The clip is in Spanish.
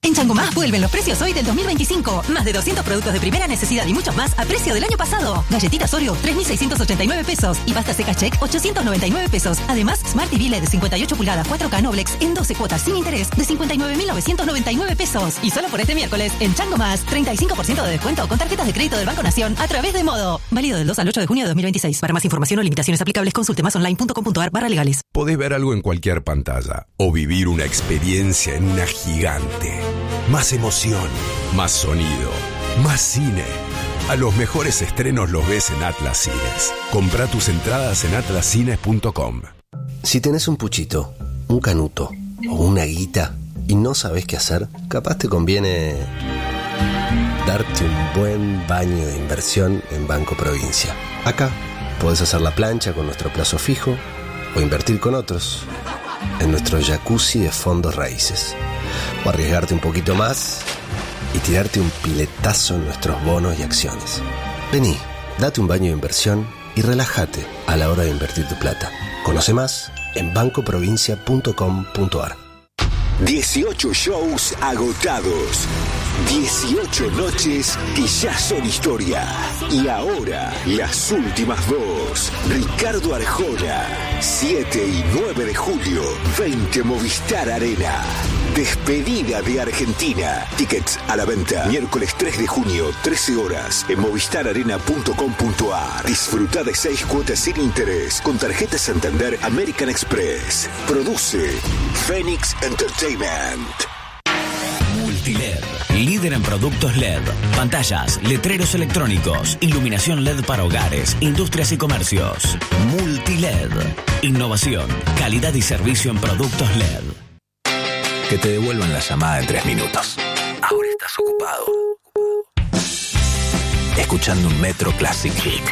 En Chango Más vuelven los precios hoy del 2025. Más de 200 productos de primera necesidad y muchos más a precio del año pasado. Galletitas Oreo, 3.689 pesos. Y pasta seca Check, 899 pesos. Además, Smart TV LED de 58 pulgadas 4K Noblex en 12 cuotas sin interés de 59.999 pesos. Y solo por este miércoles, en Chango Más, 35% de descuento con tarjetas de crédito del Banco Nación a través de Modo. Válido del 2 al 8 de junio de 2026. Para más información o limitaciones aplicables, consulte másonline.com.ar/legales. Podés ver algo en cualquier pantalla o vivir una experiencia en una gigante. Más emoción, más sonido, más cine. A los mejores estrenos los ves en Atlas Cines. Comprá tus entradas en atlascines.com. Si tenés un puchito, un canuto o una guita y no sabés qué hacer, capaz te conviene darte un buen baño de inversión en Banco Provincia. Acá podés hacer la plancha con nuestro plazo fijo o invertir con otros en nuestro jacuzzi de fondos raíces. O arriesgarte un poquito más y tirarte un piletazo en nuestros bonos y acciones. Vení, date un baño de inversión y relájate a la hora de invertir tu plata. Conoce más en bancoprovincia.com.ar. 18 shows agotados. 18 noches que ya son historia. Y ahora, las últimas dos. Ricardo Arjona, 7 y 9 de julio, 20 Movistar Arena. Despedida de Argentina. Tickets a la venta. Miércoles 3 de junio, 13 horas, en movistararena.com.ar. Disfruta de 6 cuotas sin interés con tarjeta Santander American Express. Produce Phoenix Entertainment. Multiled, líder en productos LED, pantallas, letreros electrónicos, iluminación LED para hogares, industrias y comercios. Multiled, innovación, calidad y servicio en productos LED. Que te devuelvan la llamada en 3 minutos. Ahora estás ocupado. Escuchando un Metro Classic Hit.